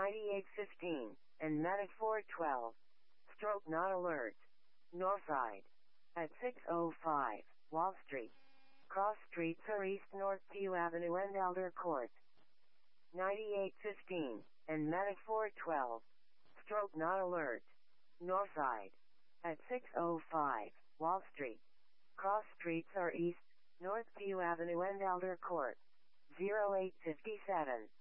9815, and Medic 412. Stroke not alert. Northside. At 605, Wall Street. Cross streets are East Northview Avenue and Elder Court. 9815, and Medic 412. Stroke not alert. Northside. At 605, Wall Street. Cross streets are East, Northview Avenue and Elder Court. 0857.